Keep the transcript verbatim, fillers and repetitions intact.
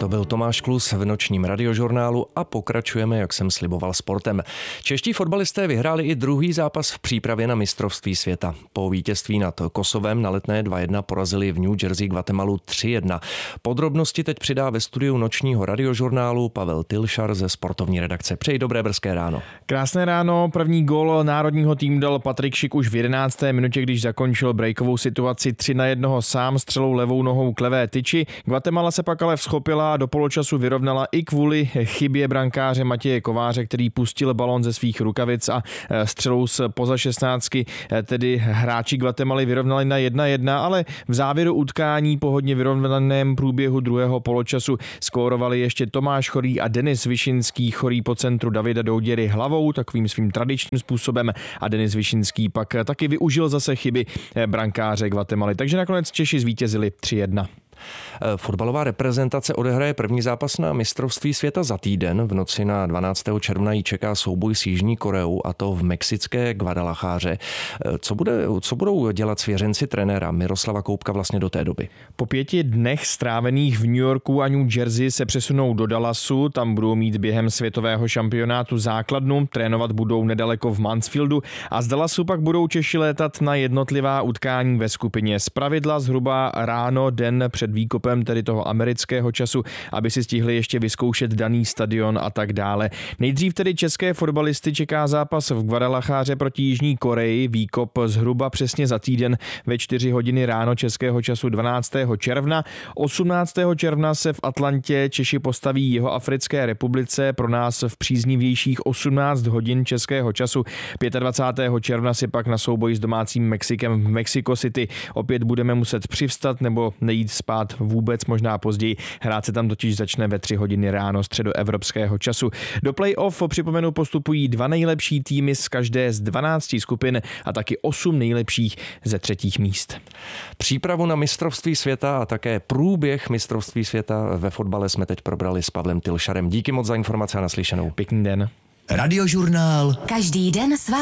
To byl Tomáš Klus v nočním radiožurnálu a pokračujeme, jak jsem sliboval, sportem. Čeští fotbalisté vyhráli i druhý zápas v přípravě na mistrovství světa. Po vítězství nad Kosovem na Letné dva jedna porazili v New Jersey Guatemalu tři jedna. Podrobnosti teď přidá ve studiu nočního radiožurnálu Pavel Tilšar ze sportovní redakce. Přeji dobré brzké ráno. Krásné ráno. První gól národního týmu dal Patrik Šik už v jedenácté minutě, když zakončil breakovou situaci tři na jednoho sám střelou levou nohou k levé tyči. Guatemala se pak ale vzchopila a do poločasu vyrovnala i kvůli chybě brankáře Matěje Kováře, který pustil balón ze svých rukavic a střelou z poza šestnáctky, tedy hráči Guatemaly vyrovnali na jedna jedna, ale v závěru utkání po hodně vyrovnaném průběhu druhého poločasu skórovali ještě Tomáš Chorý a Denis Višinský. Chorý po centru Davida Douděry hlavou takovým svým tradičním způsobem a Denis Višinský pak taky využil zase chyby brankáře Guatemaly. Takže nakonec Češi zvítězili tři jedna. Fotbalová reprezentace odehraje první zápas na mistrovství světa za týden. V noci na dvanáctého června ji čeká souboj s Jižní Koreou, a to v mexické Guadalajáře. Co, bude, co budou dělat svěřenci trenéra Miroslava Koupka vlastně do té doby? Po pěti dnech strávených v New Yorku a New Jersey se přesunou do Dallasu. Tam budou mít během světového šampionátu základnu. Trénovat budou nedaleko v Mansfieldu a z Dallasu pak budou Češi létat na jednotlivá utkání ve skupině. Zpravidla zhruba ráno, den před výkopem tedy toho amerického času, aby si stihli ještě vyzkoušet daný stadion a tak dále. Nejdřív tedy české fotbalisty čeká zápas v Guadalajáře proti Jižní Koreji, výkop zhruba přesně za týden ve čtyři hodiny ráno českého času dvanáctého června. osmnáctého června se v Atlantě Češi postaví Jihoafrické republice, pro nás v příznivějších osmnáct hodin českého času. dvacátého pátého června si pak na souboj s domácím Mexikem v Mexico City opět budeme muset přivstat nebo nejít spát vůbec, možná později. Hrát se tam totiž začne ve tři hodiny ráno středoevropského času. Do play-off, připomenu, postupují dva nejlepší týmy z každé z dvanácti skupin a taky osm nejlepších ze třetích míst. Přípravu na mistrovství světa a také průběh mistrovství světa ve fotbale jsme teď probrali s Pavlem Tilšarem. Díky moc za informace a naslyšenou. Pěkný den. Radiožurnál. Každý den s vámi.